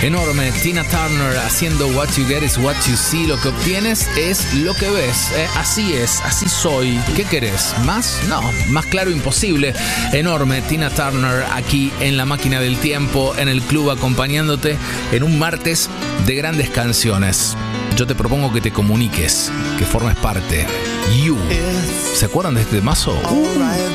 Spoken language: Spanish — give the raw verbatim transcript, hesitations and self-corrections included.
Enorme, Tina Turner haciendo What You Get is What You See. Lo que obtienes es lo que ves. Eh, así es, así soy. ¿Qué querés? ¿Más? No, más claro imposible. Enorme, Tina Turner aquí en La Máquina del Tiempo, en el club, acompañándote en un martes de grandes canciones. Yo te propongo que te comuniques, que formes parte. You. ¿Se acuerdan de este mazo? Uh.